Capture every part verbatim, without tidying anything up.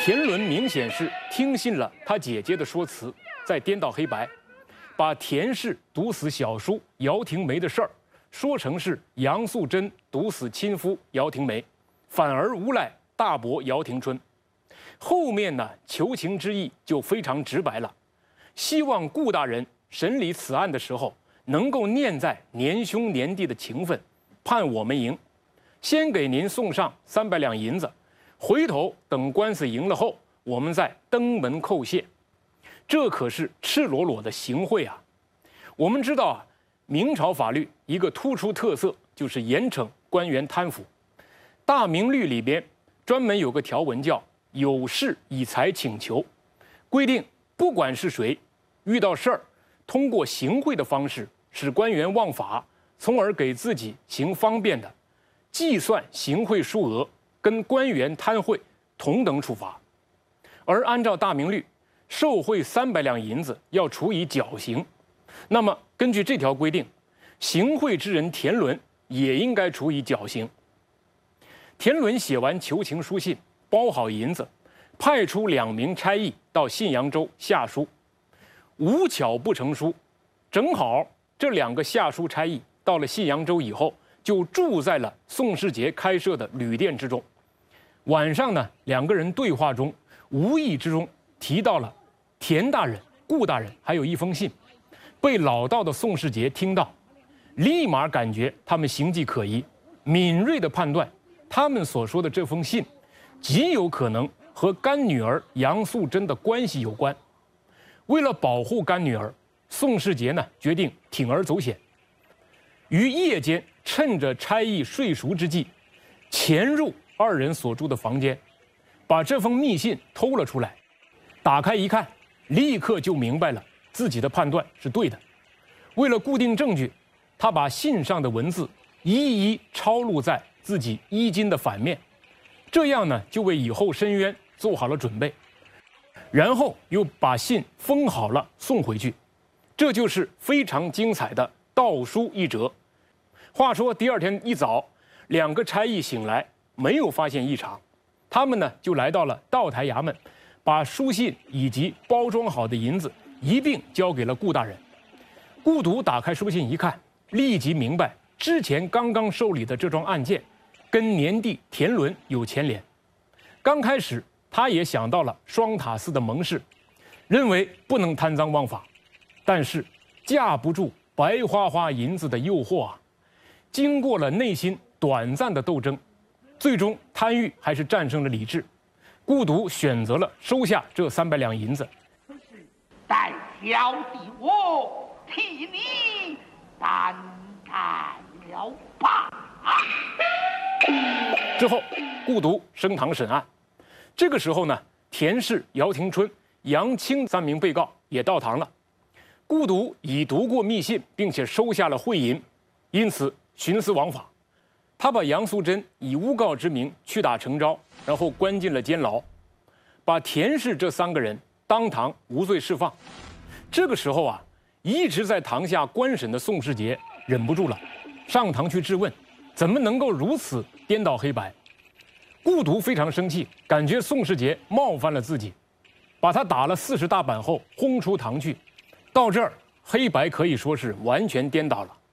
田伦明显是听信了他姐姐的说辞，在颠倒黑白，把田氏毒死小叔姚廷梅的事儿说成是杨素贞毒死亲夫姚廷梅，反而诬赖大伯姚廷春。后面呢，求情之意就非常直白了，希望顾大人审理此案的时候，能够念在年兄年弟的情分，判我们赢，先给您送上三百两银子。回头等官司赢了后，我们再登门叩谢。这可是赤裸裸的行贿啊！我们知道啊，明朝法律一个突出特色就是严惩官员贪腐。大明律里边专门有个条文叫“有事以财请求”，规定不管是谁遇到事儿，通过行贿的方式使官员忘法，从而给自己行方便的，计算行贿数额，跟官员贪贿同等处罚。而按照大明律，受贿三百两银子要处以绞刑。那么根据这条规定，行贿之人田伦也应该处以绞刑。田伦写完求情书信，包好银子，派出两名差役到信阳州下书。无巧不成书，正好这两个下书差役到了信阳州以后，就住在了宋世杰开设的旅店之中。晚上呢，两个人对话中无意之中提到了田大人、顾大人，还有一封信，被老道的宋世杰听到，立马感觉他们行迹可疑，敏锐地判断他们所说的这封信极有可能和干女儿杨素贞的关系有关。为了保护干女儿，宋世杰呢决定铤而走险，于夜间趁着差役睡熟之际，潜入二人所住的房间，把这封密信偷了出来。打开一看，立刻就明白了自己的判断是对的。为了固定证据，他把信上的文字一一抄录在自己衣襟的反面，这样呢就为以后申冤做好了准备。然后又把信封好了送回去，这就是非常精彩的盗书一折。话说第二天一早，两个差役醒来没有发现异常，他们呢就来到了道台衙门，把书信以及包装好的银子一并交给了顾大人。顾笃打开书信一看，立即明白之前刚刚受理的这桩案件跟年弟田伦有牵连。刚开始他也想到了双塔寺的盟誓，认为不能贪赃枉法，但是架不住白花花银子的诱惑啊！经过了内心短暂的斗争，最终贪欲还是战胜了理智。顾笃选择了收下这三百两银子。 待小弟我替你担待了吧。 之后，顾笃升堂审案。这个时候呢，田氏、姚廷春、杨清三名被告也到堂了。顾笃已读过密信，并且收下了贿银，因此徇私枉法。他把杨素贞以诬告之名屈打成招，然后关进了监牢，把田氏这三个人当堂无罪释放。这个时候啊，一直在堂下观审的宋世杰忍不住了，上堂去质问，怎么能够如此颠倒黑白？顾笃非常生气，感觉宋世杰冒犯了自己，把他打了四十大板后轰出堂去。到这儿，黑白可以说是完全颠倒了。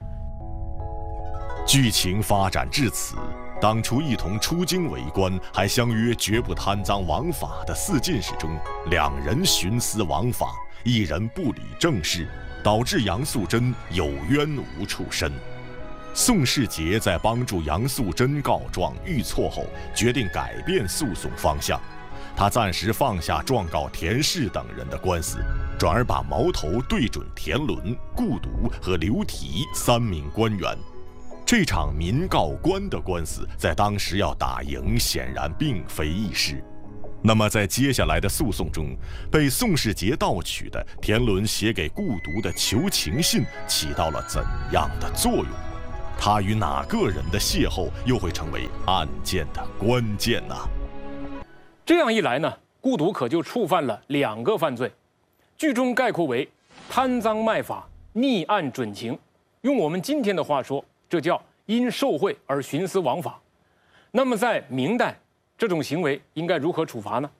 剧情发展至此，当初一同出京为官，还相约绝不贪赃枉法的四进士中，两人徇私枉法，一人不理政事，导致杨素贞有冤无处申。宋世杰在帮助杨素贞告状遇挫后，决定改变诉讼方向。他暂时放下状告田氏等人的官司，转而把矛头对准田伦、顾笃和刘提三名官员。这场民告官的官司在当时要打赢，显然并非易事。那么在接下来的诉讼中，被宋世杰盗取的田伦写给顾笃的求情信起到了怎样的作用？他与哪个人的邂逅又会成为案件的关键呢？ 这样一来呢，顾笃可就触犯了两个犯罪，剧中概括为贪赃卖法、逆案准情。用我们今天的话说，这叫因受贿而徇私枉法。那么在明代，这种行为应该如何处罚呢？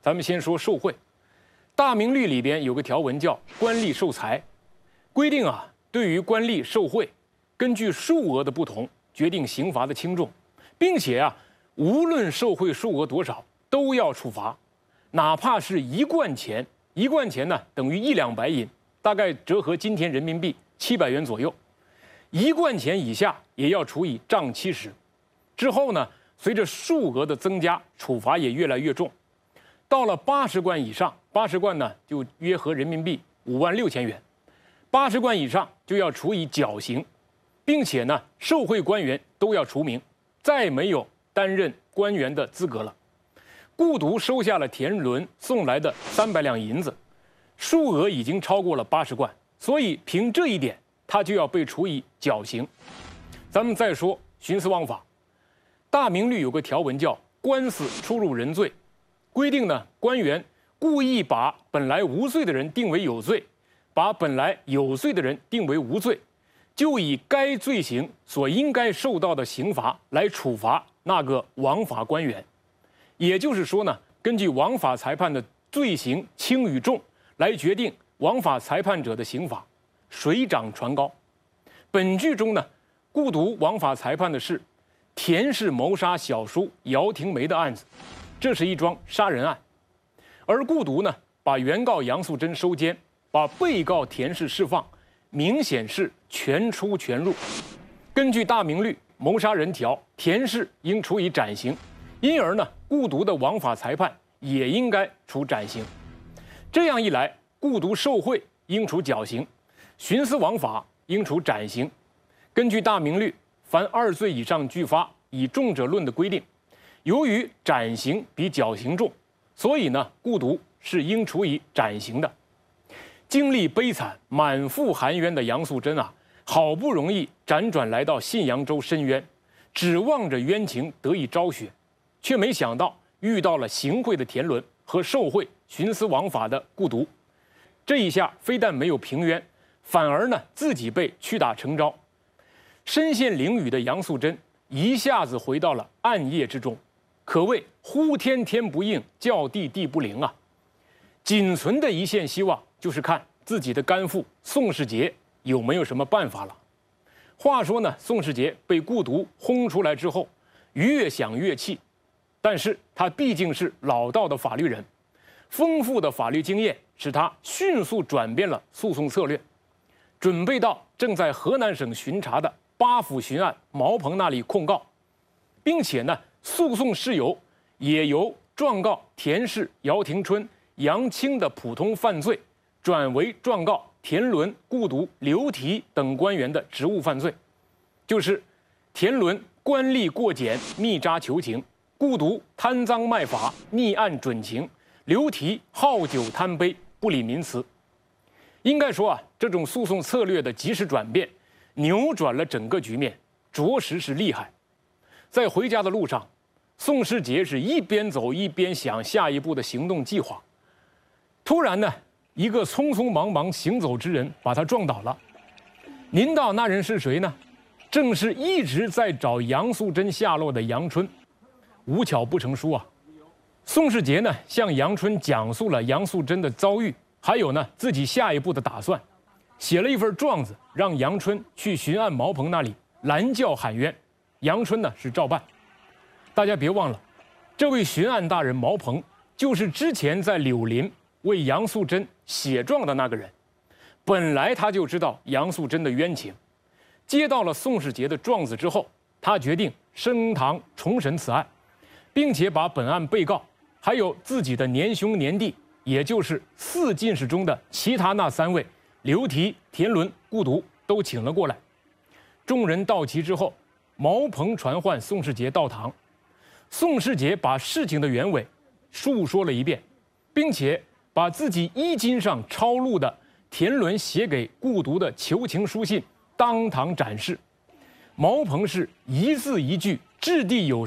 咱们先说受贿。大明律里边有个条文叫官吏受财，规定啊，对于官吏受贿，根据数额的不同决定刑罚的轻重，并且啊，无论受贿数额多少都要处罚，哪怕是一贯钱，一贯钱呢等于一两白银，大概折合今天人民币七百元左右，一贯钱以下也要处以杖七十。之后呢，随着数额的增加，处罚也越来越重。到了八十贯以上，八十贯呢就约合人民币五万六千元，八十贯以上就要处以绞刑，并且呢，受贿官员都要除名，再没有担任官员的资格了。顾独收下了田伦送来的三百两银子，数额已经超过了八十贯，所以凭这一点，他就要被处以绞刑。咱们再说徇私枉法，大明律有个条文叫官司出入人罪。规定呢，官员故意把本来无罪的人定为有罪，把本来有罪的人定为无罪，就以该罪行所应该受到的刑罚来处罚那个枉法官员。也就是说呢，根据枉法裁判的罪行轻与重来决定枉法裁判者的刑罚，水涨船高。本剧中呢，顾独枉法裁判的是田氏谋杀小叔姚廷梅的案子。这是一桩杀人案，而顾独呢，把原告杨素贞收监，把被告田氏释放，明显是全出全入。根据大明律谋杀人条，田氏应处以斩刑，因而呢，顾独的枉法裁判也应该处斩刑。这样一来，顾独受贿应处绞刑，徇私枉法应处斩刑。根据大明律，凡二罪以上俱发，以重者论的规定。由于斩刑比绞刑重，所以呢，顾独是应处以斩刑的。经历悲惨、满腹含冤的杨素贞啊，好不容易辗转来到信阳州申冤，指望着冤情得以昭雪，却没想到遇到了行贿的田伦和受贿、徇私枉法的顾独。这一下非但没有平冤，反而呢自己被屈打成招。身陷囹圄的杨素贞一下子回到了暗夜之中。可谓呼天天不应，叫地地不灵啊！仅存的一线希望就是看自己的干父宋世杰有没有什么办法了。话说呢，宋世杰被顾独轰出来之后，越想越气，但是他毕竟是老道的法律人，丰富的法律经验使他迅速转变了诉讼策略，准备到正在河南省巡查的八府巡按毛鹏那里控告，并且呢。诉讼事由也由状告田氏、姚廷春、杨清的普通犯罪，转为状告田伦、顾独、刘提等官员的职务犯罪，就是田伦官吏过检、密扎求情；顾独贪赃卖法、逆案准情；刘提好酒贪杯、不理民词。应该说啊，这种诉讼策略的及时转变，扭转了整个局面，着实是厉害。在回家的路上，宋世杰是一边走一边想下一步的行动计划。突然呢，一个匆匆忙忙行走之人把他撞倒了。您道那人是谁呢？正是一直在找杨素贞下落的杨春。无巧不成书啊！宋世杰呢向杨春讲述了杨素贞的遭遇，还有呢自己下一步的打算，写了一份状子，让杨春去巡按毛鹏那里拦轿喊冤。杨春呢是照办。大家别忘了，这位巡按大人毛鹏就是之前在柳林为杨素贞写状的那个人。本来他就知道杨素贞的冤情，接到了宋世杰的状子之后，他决定升堂重审此案，并且把本案被告还有自己的年兄年弟，也就是四进士中的其他那三位刘提、田伦、顾独都请了过来。众人到齐之后，毛鹏传唤宋世杰到堂。宋世杰把事情的原委述说了一遍，并且把自己衣襟上抄录的田伦写给顾独的求情书信当堂展示。毛鹏是一字一句掷地有